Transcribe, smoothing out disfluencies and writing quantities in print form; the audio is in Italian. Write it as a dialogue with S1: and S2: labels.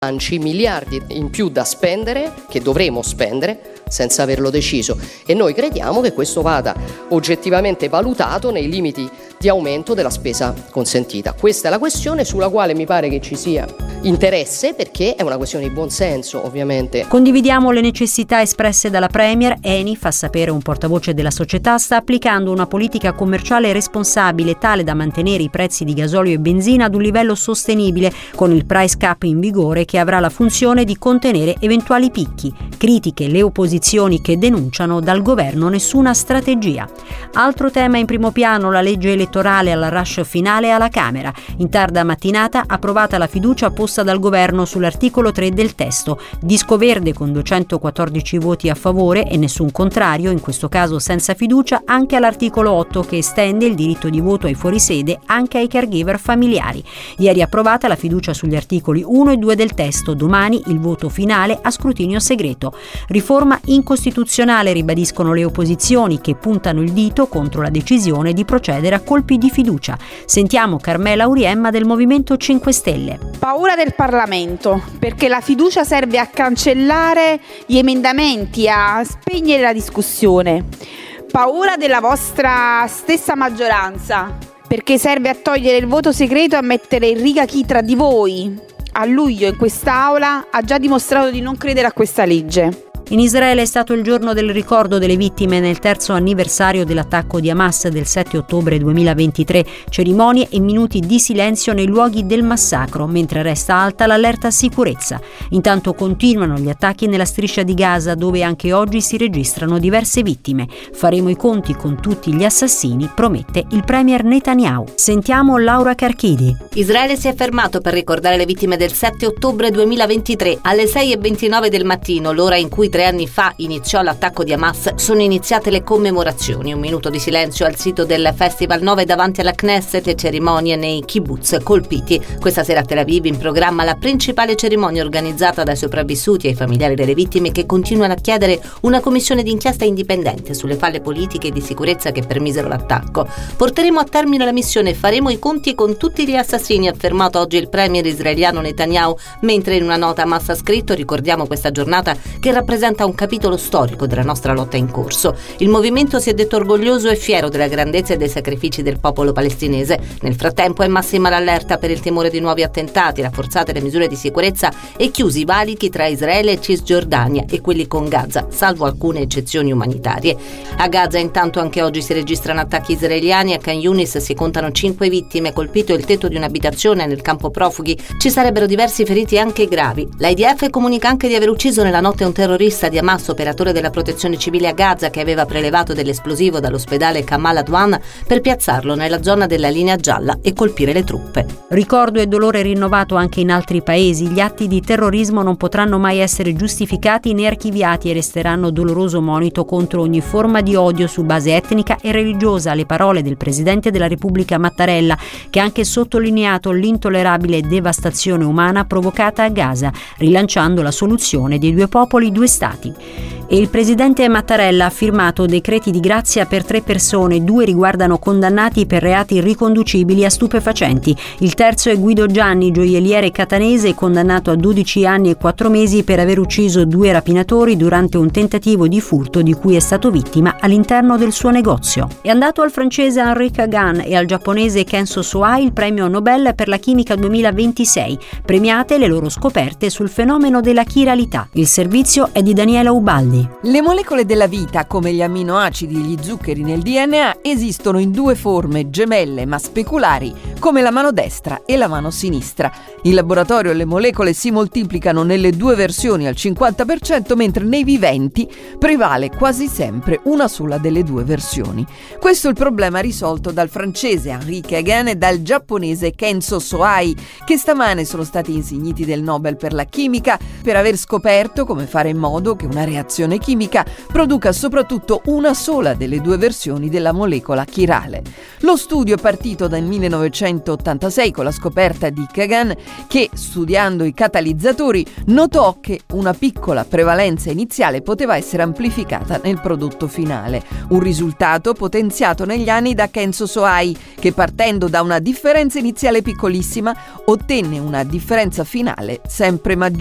S1: miliardi in più da spendere, che dovremo spendere senza averlo deciso, e noi crediamo che questo vada oggettivamente valutato nei limiti di aumento della spesa consentita. Questa è la questione sulla quale mi pare che ci sia interesse, perché è una questione di buonsenso, ovviamente.
S2: Condividiamo le necessità espresse dalla Premier. Eni, fa sapere un portavoce della società, sta applicando una politica commerciale responsabile tale da mantenere i prezzi di gasolio e benzina ad un livello sostenibile, con il price cap in vigore che avrà la funzione di contenere eventuali picchi. Critiche le opposizioni che denunciano dal governo nessuna strategia. Altro tema in primo piano, la legge elettorale alla rush finale alla Camera. In tarda mattinata approvata la fiducia posta dal governo sull'articolo 3 del testo. Disco verde con 214 voti a favore e nessun contrario, in questo caso senza fiducia, anche all'articolo 8 che estende il diritto di voto ai fuorisede anche ai caregiver familiari. Ieri approvata la fiducia sugli articoli 1 e 2 del testo, domani il voto finale a scrutinio segreto. Riforma incostituzionale, ribadiscono le opposizioni che puntano il dito contro la decisione di procedere a colpi di fiducia. Sentiamo Carmela Auriemma del Movimento 5 Stelle.
S3: Paura del Parlamento, perché la fiducia serve a cancellare gli emendamenti, a spegnere la discussione. Paura della vostra stessa maggioranza, perché serve a togliere il voto segreto e a mettere in riga chi tra di voi a luglio in quest'Aula ha già dimostrato di non credere a questa legge.
S2: In Israele è stato il giorno del ricordo delle vittime nel terzo anniversario dell'attacco di Hamas del 7 ottobre 2023. Cerimonie e minuti di silenzio nei luoghi del massacro, mentre resta alta l'allerta sicurezza. Intanto continuano gli attacchi nella striscia di Gaza, dove anche oggi si registrano diverse vittime. Faremo i conti con tutti gli assassini, promette il premier Netanyahu. Sentiamo Laura Carchidi.
S4: Israele si è fermato per ricordare le vittime del 7 ottobre 2023. Alle 6:29 del mattino, l'ora in cui 3 anni fa iniziò l'attacco di Hamas, sono iniziate le commemorazioni. Un minuto di silenzio al sito del Festival 9 davanti alla Knesset e cerimonie nei kibbutz colpiti. Questa sera a Tel Aviv in programma la principale cerimonia organizzata dai sopravvissuti e ai familiari delle vittime, che continuano a chiedere una commissione d'inchiesta indipendente sulle falle politiche e di sicurezza che permisero l'attacco. Porteremo a termine la missione e faremo i conti con tutti gli assassini, ha affermato oggi il premier israeliano Netanyahu, mentre in una nota Hamas ha scritto: ricordiamo questa giornata che rappresenta un capitolo storico della nostra lotta in corso. Il movimento si è detto orgoglioso e fiero della grandezza e dei sacrifici del popolo palestinese. Nel frattempo è massima l'allerta per il timore di nuovi attentati, rafforzate le misure di sicurezza e chiusi i valichi tra Israele e Cisgiordania e quelli con Gaza, salvo alcune eccezioni umanitarie. A Gaza intanto anche oggi si registrano attacchi israeliani. A Khan Yunis si contano 5 vittime, colpito il tetto di un'abitazione nel campo profughi. Ci sarebbero diversi feriti anche gravi. L'IDF comunica anche di aver ucciso nella notte un terrorista di Hamas, operatore della protezione civile a Gaza, che aveva prelevato dell'esplosivo dall'ospedale Kamal Adwan per piazzarlo nella zona della linea gialla e colpire le truppe.
S2: Ricordo e dolore rinnovato anche in altri paesi. Gli atti di terrorismo non potranno mai essere giustificati né archiviati e resteranno doloroso monito contro ogni forma di odio su base etnica e religiosa. Le parole del presidente della Repubblica Mattarella, che ha anche sottolineato l'intollerabile devastazione umana provocata a Gaza, rilanciando la soluzione dei due popoli, due stati. E il presidente Mattarella ha firmato decreti di grazia per 3 persone, 2 riguardano condannati per reati riconducibili a stupefacenti. Il terzo è Guido Gianni, gioielliere catanese, condannato a 12 anni e 4 mesi per aver ucciso 2 rapinatori durante un tentativo di furto di cui è stato vittima all'interno del suo negozio. È andato al francese Henri Kagan e al giapponese Kenzo Soai il premio Nobel per la chimica 2026, premiate le loro scoperte sul fenomeno della chiralità. Il servizio è di Daniela Ubaldi.
S5: Le molecole della vita, come gli amminoacidi e gli zuccheri nel DNA, esistono in 2 forme gemelle ma speculari, come la mano destra e la mano sinistra. In laboratorio le molecole si moltiplicano nelle 2 versioni al 50%, mentre nei viventi prevale quasi sempre una sola delle 2 versioni. Questo è il problema risolto dal francese Henri Kagan e dal giapponese Kenzo Soai, che stamane sono stati insigniti del Nobel per la chimica per aver scoperto come fare in modo che una reazione reazione chimica produca soprattutto una sola delle due versioni della molecola chirale. Lo studio è partito dal 1986 con la scoperta di Kagan, che, studiando i catalizzatori, notò che una piccola prevalenza iniziale poteva essere amplificata nel prodotto finale. Un risultato potenziato negli anni da Kenzo Sohei, che partendo da una differenza iniziale piccolissima ottenne una differenza finale sempre maggiore.